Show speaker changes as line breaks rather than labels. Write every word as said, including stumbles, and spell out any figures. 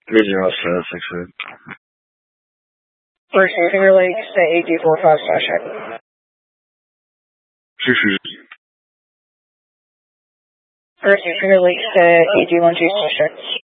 three zero seven six eight.
First Finger Lakes, A D four five slash check.
Six six.
First Finger Lakes, A D one two slash check.